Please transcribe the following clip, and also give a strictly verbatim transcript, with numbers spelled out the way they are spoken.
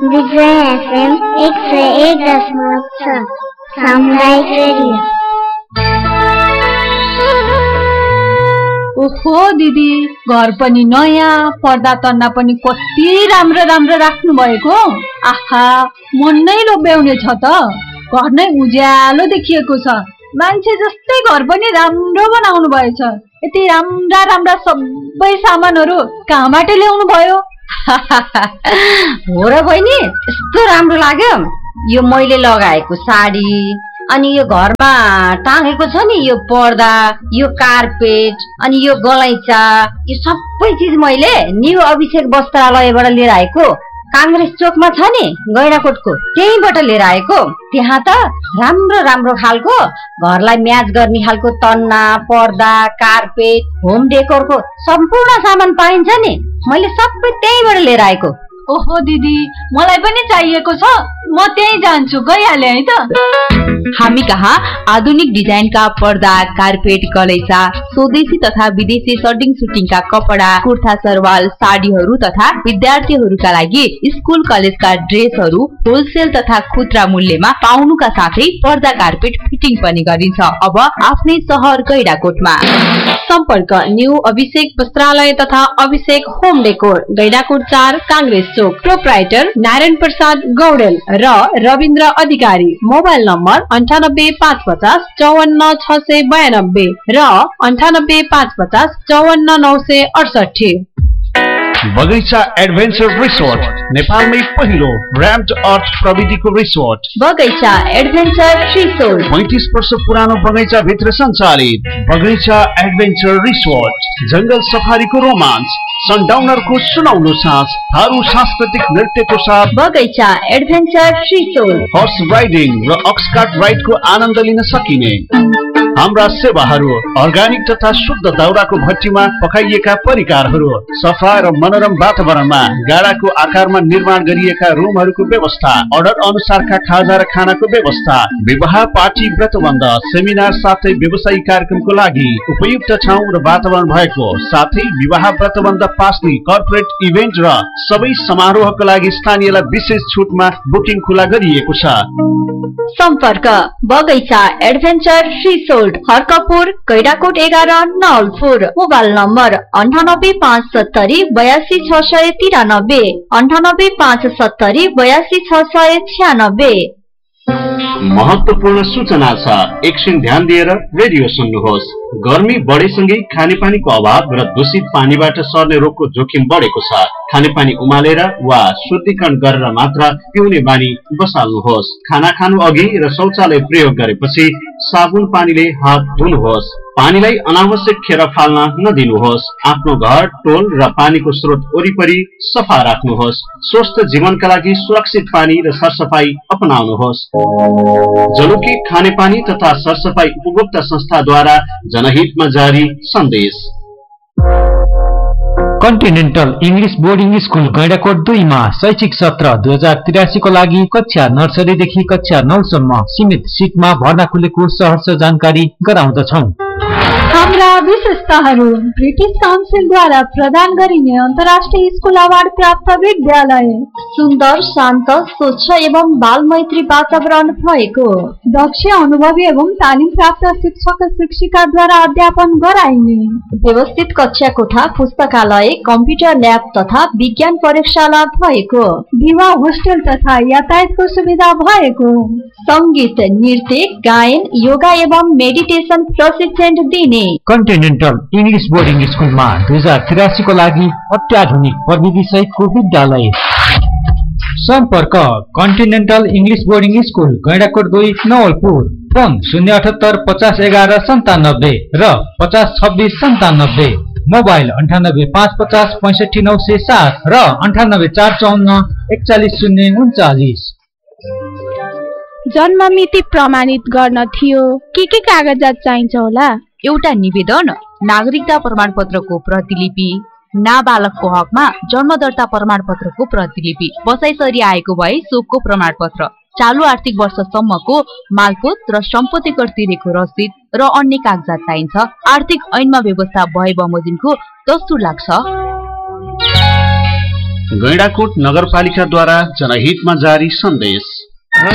विजय FM एक सय एक दशमलव छ सामुदायिक रेडियो। ओहो दिदी, घर पनि नयाँ, पर्दा तन्ना पनि कति राम्रो राम्रो राख्नु भएको। आहा, मन नै लोभ्याउने छ त। घर नै उज्यालो देखिएको छ। मान्छे जस्तै घर पनि राम्रो बनाउनु भएछ। यति राम्रा राम्रा सबै सामानहरू कहाँबाट ल्याउनु भयो? हो र बहिनी, यस्तो राम्रो लाग्यो। यो मैले लगाएको साडी, अनि यो घरमा टाँगेको छ नि यो पर्दा, यो कार्पेट, अनि यो गलैँचा, यो सबै चिज मैले न्यू अभिषेक वस्त्रालयबाट लिएर आएको। काङ्ग्रेस चोकमा छ नि गैडाकोटको, त्यहीँबाट लिएर आएको। त्यहाँ त राम्रो राम्रो खालको घरलाई म्याच गर्ने खालको तन्ना, पर्दा, कार्पेट, होम डेकोरको सम्पूर्ण सामान पाइन्छ नि। मैले सबै त्यहीँबाट लिएर आएको। ओहो दिदी, मलाई पनि चाहिएको छ। म त्यहीँ जान्छु, गइहाले है त। हामी कहाँ आधुनिक डिजाइनका पर्दा, कार्पेट, गलैँचा, स्वदेशी तथा विदेशी सर्टिङ सुटिङका कपडा, कुर्ता सरवाल, साडीहरू तथा विद्यार्थीहरूका लागि स्कुल कलेजका ड्रेसहरू होलसेल तथा खुद्रा मूल्यमा पाउनुका साथै पर्दा, कार्पेट फिटिङ पनि गरिन्छ। अब आफ्नै सहर गैडाकोटमा। सम्पर्क न्यू अभिषेक वस्त्रालय तथा अभिषेक होम डेकोर, गैडाकोट चार, काङ्ग्रेस चोक। प्रोप्राइटर नारायण प्रसाद गौडेल र रविन्द्र अधिकारी। मोबाइल नम्बर अन्ठानब्बे पाँच पचास चौवन्न छ सय बयानब्बे र अन्ठानब्बे पाँच पचास चौवन्न नौ सय अडसठी। बगैँचा एडभेन्चर रिसोर्ट, नेपालमै पहिलो र्याम्ड अर्थ प्रविधिको रिसोर्ट। बगैँचा एडभेन्चर रिसोर्ट पैंतीस वर्ष पुरानो बगैँचा भित्र सञ्चालित बगैँचा एडभेन्चर रिसोर्ट। जंगल सफारीको रोमान्स, सनडाउनरको सुनौलो सास, थारू सांस्कृतिक नृत्यको साथ बगैँचा एडभेन्चर रिसोर्ट। हर्स राइडिङ र अक्सकार्ट राइडको आनन्द लिन सकिने हाम्रा सेवाहरू, अर्ग्यानिक तथा शुद्ध दाउराको भट्टीमा पकाइएका परिकारहरू, सफा र मनोरम वातावरणमा गाडाको आकारमा निर्माण गरिएका रुमहरूको व्यवस्था, अर्डर अनुसारका खाजा र खानाको व्यवस्था, विवाह, पार्टी, व्रतबन्ध, सेमिनार साथै व्यवसायिक कार्यक्रमको लागि उपयुक्त ठाउँ र वातावरण भएको, साथै विवाह, व्रतबन्ध, पास्नी, कर्पोरेट इभेन्ट र सबै समारोहको लागि स्थानीयलाई विशेष छुटमा बुकिङ खुला गरिएको छ। सम्पर्क बगैँचा एडभेन्चर रिसोर्ट, हर्कपुर, गैडाकोट एघार, नवलपुर। मोबाइल नम्बर अन्ठानब्बे पाँच सत्तरी बयासी छ सय तिरानब्बे, अन्ठानब्बे पाँच सत्तरी बयासी छ सय छ्यानब्बे। महत्वपूर्ण सूचना छ, एकछिन ध्यान दिएर रेडियो सुन्नुहोस्। गर्मी बढेसँगै खानेपानीको अभाव र दूषित पानीबाट सर्ने रोगको जोखिम बढेको छ। खानेपानी उमालेर वा शुद्धिकरण गरेर मात्र पिउने बानी बसाल्नुहोस्। खाना खानु अघि र शौचालय प्रयोग गरेपछि साबुन पानीले हात धुनुहोस्। पानीलाई अनावश्यक खेर फाल्न नदिनुहोस्। आफ्नो घर, टोल र पानीको स्रोत वरिपरि सफा राख्नुहोस्। स्वस्थ जीवनका लागि सुरक्षित पानी र सरसफाई अपनाउनुहोस्। जलुकी खानेपानी तथा सरसफाई उपभोक्ता संस्थाद्वारा जनहितमा जारी सन्देश। Continental English boarding school Gaindakot दुईमा शैक्षिक सत्र दुई हजार तिरासी को लागि कक्षा नर्सरीदेखि कक्षा नौ सम्म सीमित सिटमा भर्ना खुलेको सहर्ष जानकारी गराउँदछौ। हाम्रा विशेषताहरू, ब्रिटिश काउन्सिलद्वारा प्रदान गरिने अन्तर्राष्ट्रिय स्कुल अवार्ड प्राप्त विद्यालय, सुन्दर, शान्त, स्वच्छ एवं बाल मैत्री वातावरण भएको, दक्ष, अनुभवी एवं तालिम प्राप्त शिक्षक शिक्षिकाद्वारा अध्यापन गराइने, व्यवस्थित कक्षा कोठा, पुस्तकालय, कम्प्युटर ल्याब तथा विज्ञान प्रयोगशाला भएको, दिवा होस्टेल तथा यातायातको सुविधा भएको, संगीत, नृत्य, गायन, योगा एवं मेडिटेसन प्रशिक्षण दिने। कन्टिनेन्टल इङ्ग्लिस बोर्डिङ स्कुलमा दुई हजार तिरासी को लागि अत्याधुनिक प्रविधि सहितको विद्यालय। सम्पर्क continental English boarding school Gaindakot दुई, नवलपुर। फोन शून्य अठहत्तर पचास एघार सन्तानब्बे र पचास छब्बिस सन्तानब्बे। मोबाइल अन्ठानब्बे पाँच पचास पैंसठी नौ सय सात र अन्ठानब्बे चार चौन्न एकचालिस शून्य उन्चालिस। जन्म मिति प्रमाणित गर्न थियो, के के कागजात चाहिन्छ होला? एउटा निवेदन, नागरिकता प्रमाणपत्रको प्रतिलिपि, नाबालकको हकमा जन्म दर्ता प्रमाणपत्रको प्रतिलिपि, बसाइसरी आएको भए सोको प्रमाणपत्र, चालु आर्थिक वर्षसम्मको मालपोत र सम्पत्ति कर तिरेको रसिद र अन्य कागजात चाहिन्छ। आर्थिक ऐनमा व्यवस्था भए बमोजिमको दस्तुर लाग्छ। गैंडाकोट नगरपालिकाद्वारा जनहितमा जारी सन्देश।